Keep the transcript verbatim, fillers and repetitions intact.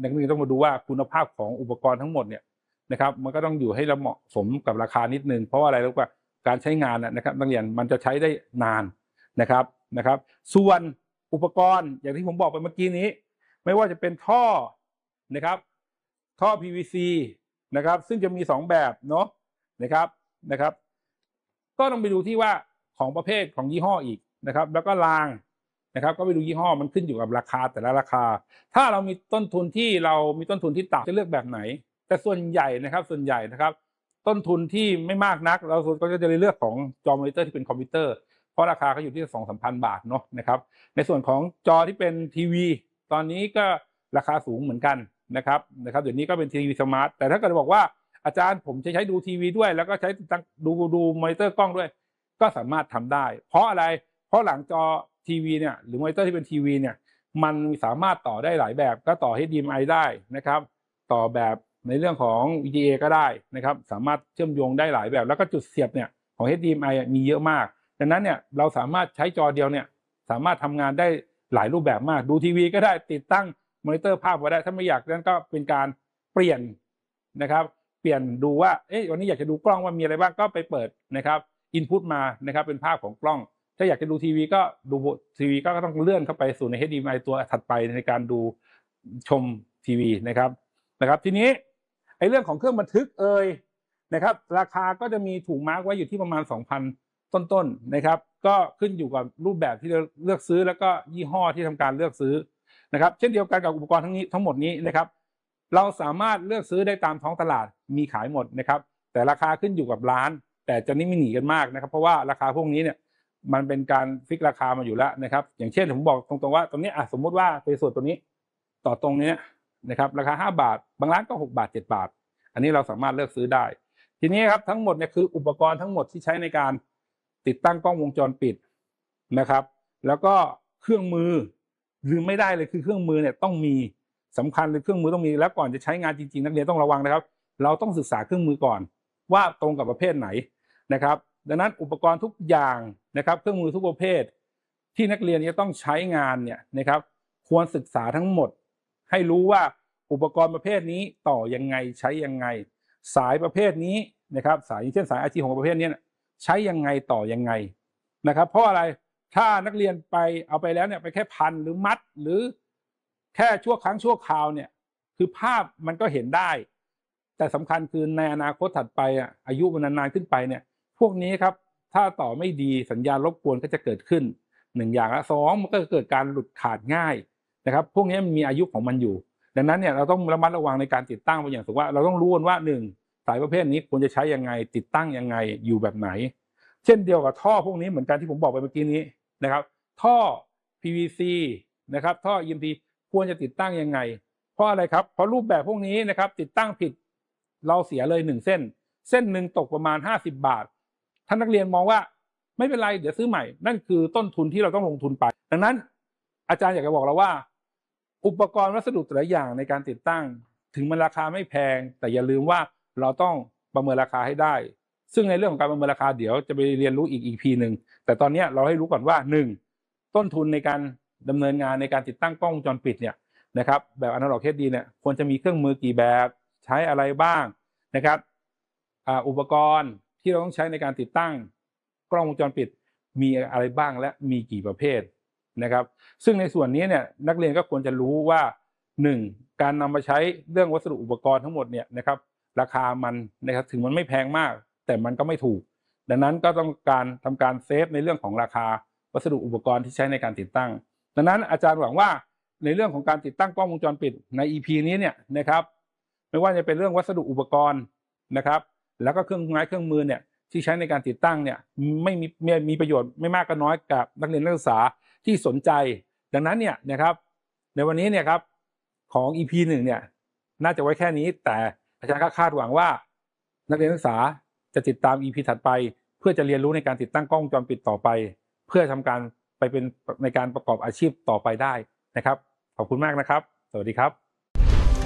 นักเรียนต้องมาดูว่าคุณภาพของอุปกรณ์ทั้งหมดเนี่ยนะครับมันก็ต้องอยู่ให้เหมาะสมกับราคานิดนึงเพราะว่าอะไรรู้ป่ะการใช้งานนะครับนักเรียนมันจะใช้ได้นานนะครับนะครับส่วนอุปกรณ์อย่างที่ผมบอกไปเมื่อกี้นี้ไม่ว่าจะเป็นท่อนะครับท่อ พี วี ซี นะครับซึ่งจะมีสองแบบเนาะนะครับนะครับก็ต้องไปดูที่ว่าของประเภทของยี่ห้ออีกนะครับแล้วก็รางนะครับก็ไปดูยี่ห้อมันขึ้นอยู่กับราคาแต่ละราคาถ้าเรามีต้นทุนที่เรามีต้นทุนที่ต่ำจะเลือกแบบไหนแต่ส่วนใหญ่นะครับส่วนใหญ่นะครับต้นทุนที่ไม่มากนักเราก็จะเลือกของจอมอนิเตอร์ที่เป็นคอมพิวเตอร์เพราะราคาก็อยู่ที่สองสามพันบาทเนาะนะครับในส่วนของจอที่เป็นทีวีตอนนี้ก็ราคาสูงเหมือนกันนะครับนะครับเดี๋ยวนี้ก็เป็นทีวีสมาร์ทแต่ถ้าเกิดบอกว่าอาจารย์ผมจะใช้ดูทีวีด้วยแล้วก็ใช้ดูดูมอนิเตอร์กล้องด้วยก็สามารถทำได้เพราะอะไรเพราะหลังจอทีวีเนี่ยหรือมอนิเตอร์ที่เป็นทีวีเนี่ยมันสามารถต่อได้หลายแบบก็ต่อ เอช ดี เอ็ม ไอ ได้นะครับต่อแบบในเรื่องของ วี จี เอ ก็ได้นะครับสามารถเชื่อมโยงได้หลายแบบแล้วก็จุดเสียบเนี่ยของ เอช ดี เอ็ม ไอ มีเยอะมากดังนั้นเนี่ยเราสามารถใช้จอเดียวเนี่ยสามารถทำงานได้หลายรูปแบบมากดูทีวีก็ได้ติดตั้งมอนิเตอร์ภาพไว้ได้ถ้าไม่อยากนั้นก็เป็นการเปลี่ยนนะครับเปลี่ยนดูว่าเอ๊ะวันนี้อยากจะดูกล้องว่ามีอะไรบ้างก็ไปเปิดนะครับอินพุตมานะครับเป็นภาพของกล้องถ้าอยากจะดูทีวีก็ดูทีวีก็ต้องเลื่อนเข้าไปสู่ใน เอช ดี เอ็ม ไอ ตัวถัดไปในการดูชมทีวีนะครับนะครับทีนี้ไอ้เรื่องของเครื่องบันทึกเอ่ยนะครับราคาก็จะมีถูกมาร์กไว้อยู่ที่ประมาณ สองพัน ต้นๆนะครับก็ขึ้นอยู่กับรูปแบบที่เราเลือกซื้อแล้วก็ยี่ห้อที่ทำการเลือกซื้อนะครับเช่นเดียวกันกับอุปกรณ์ทั้งนี้ทั้งหมดนี้นะครับเราสามารถเลือกซื้อได้ตามท้องตลาดมีขายหมดนะครับแต่ราคาขึ้นอยู่กับร้านแต่จะไม่มีหนีกันมากนะครับเพราะว่าราคาพวกนี้เนี่ยมันเป็นการฟิกราคามาอยู่แล้วนะครับอย่างเช่นผมบอกตรงๆว่าตรงนี้อ่ะสมมุติว่าเป็นส่วนตัวนี้ต่อตรงนี้นะครับราคาห้าบาทบางร้านก็หกบาทเจ็ดบาทอันนี้เราสามารถเลือกซื้อได้ทีนี้ครับทั้งหมดเนี่ยคืออุปกรณ์ทั้งหมดที่ใช้ในการติดตั้งกล้องวงจรปิดนะครับแล้วก็เครื่องมือลืมไม่ได้เลยคือเครื่องมือเนี่ยต้องมีสำคัญเลยเครื่องมือต้องมีแล้วก่อนจะใช้งานจริงๆนักเรียนต้องระวังนะครับเราต้องศึกษาเครื่องมือก่อนว่าตรงกับประเภทไหนนะครับดังนั้นอุปกรณ์ทุกอย่างนะครับเครื่องมือทุกประเภทที่นักเรียนจะต้องใช้งานเนี่ยนะครับควรศึกษาทั้งหมดให้รู้ว่าอุปกรณ์ประเภทนี้ต่อยังไงใช้ยังไงสายประเภทนี้นะครับสายเช่นสาย อาร์ จี ของประเภทนี้ใช้ยังไงต่อยังไงนะครับเพราะอะไรถ้านักเรียนไปเอาไปแล้วเนี่ยไปแค่พันหรือมัดหรือแค่ชั่วครั้งชั่วคราวเนี่ยคือภาพมันก็เห็นได้แต่สำคัญคือในอนาคตถัดไปอ่ะอายุมันนานๆขึ้นไปเนี่ยพวกนี้ครับถ้าต่อไม่ดีสัญญาณรบกวนก็จะเกิดขึ้นหนึ่งอย่างละสองมันก็เกิดการหลุดขาดง่ายนะครับพวกนี้มันมีอายุของมันอยู่ดังนั้นเนี่ยเราต้องระมัดระวังในการติดตั้งไปอย่างสูงว่าเราต้องรู้ว่าหนึ่งสายประเภทนี้ควรจะใช้ยังไงติดตั้งยังไงอยู่แบบไหนเช่นเดียวกับท่อพวกนี้เหมือนกันที่ผมบอกไปเมื่อกี้นี้นะครับท่อ พี วี ซี นะครับท่อ อี เอ็ม ที ควรจะติดตั้งยังไงเพราะอะไรครับเพราะรูปแบบพวกนี้นะครับติดตั้งผิดเราเสียเลยหนึ่งเส้นเส้นหนึ่งตกประมาณห้าสิบบาทท่านนักเรียนมองว่าไม่เป็นไรเดี๋ยวซื้อใหม่นั่นคือต้นทุนที่เราต้องลงทุนไปดังนั้นอาจารย์อยากจะบอกเราว่าอุปกรณ์วัสดุแต่ละอย่างในการติดตั้งถึงมันราคาไม่แพงแต่อย่าลืมว่าเราต้องประเมินราคาให้ได้ซึ่งในเรื่องของการประเมินราคาเดี๋ยวจะไปเรียนรู้อีก อี พี หนึ่งแต่ตอนนี้เราให้รู้ก่อนว่าหนึ่งต้นทุนในการดำเนินงานในการติดตั้งกล้องวงจรปิดเนี่ยนะครับแบบอนาล็อก เอช ดี เนี่ยควรจะมีเครื่องมือกี่แบบใช้อะไรบ้างนะครับอุปกรณ์ที่เราต้องใช้ในการติดตั้งกล้องวงจรปิดมีอะไรบ้างและมีกี่ประเภทนะครับซึ่งในส่วนนี้เนี่ยนักเรียนก็ควรจะรู้ว่าหนึ่งการนำมาใช้เรื่องวัสดุอุปกรณ์ทั้งหมดเนี่ยนะครับราคามันนะครับถึงมันไม่แพงมากแต่มันก็ไม่ถูกดังนั้นก็ต้องการทำการเซฟในเรื่องของราคาวัสดุอุปกรณ์ที่ใช้ในการติดตั้งดังนั้นอาจารย์หวังว่าในเรื่องของการติดตั้งกล้องวงจรปิดใน อี พี นี้เนี่ยนะครับไม่ว่าจะเป็นเรื่องวัสดุอุปกรณ์นะครับแล้วก็เครื่องไม้เครื่องมือเนี่ยที่ใช้ในการติดตั้งเนี่ยไม่มีมีประโยชน์ไม่มากก็น้อยกับนักเรียนนักศึกษาที่สนใจดังนั้นเนี่ยนะครับในวันนี้เนี่ยครับของ อี พี หนึ่งเนี่ยน่าจะไว้แค่นี้แต่อาจารย์ก็คาดหวังว่านักเรียนนักศึกษาจะติดตาม อี พี ถัดไปเพื่อจะเรียนรู้ในการติดตั้งกล้องวงจรปิดต่อไปเพื่อทำการไปเป็นในการประกอบอาชีพต่อไปได้นะครับขอบคุณมากนะครับสวัสดีครับ